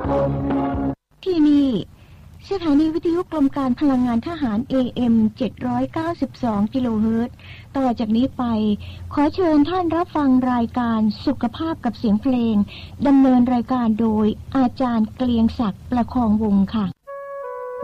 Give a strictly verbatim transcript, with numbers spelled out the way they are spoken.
ที่นี่สถานีวิทยุกรมการพลังงานทหาร เอ เอ็ม เจ็ดร้อยเก้าสิบสอง กิโลเฮิรตซ์ต่อจากนี้ไปขอเชิญท่านรับฟังรายการสุขภาพกับเสียงเพลงดำเนินรายการโดยอาจารย์เกลียงศักดิ์ประคองวงศ์ค่ะ